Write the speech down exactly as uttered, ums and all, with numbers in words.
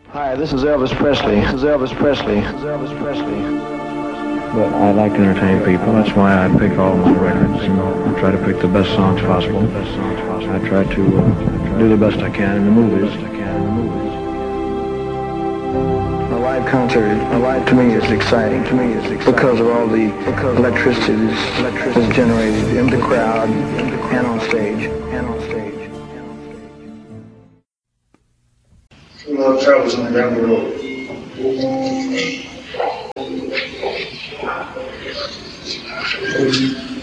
Hi, this is Elvis Presley. This is Elvis Presley. This is Elvis Presley. But I like to entertain people. That's why I pick all my records. You know, I try to pick the best songs possible. I try to uh, do the best I can in the movies. A live concert, a live to me is exciting. To me is exciting because of all the electricity that's generated in the crowd and on stage. And on stage. True love travels on down the road. Thank you.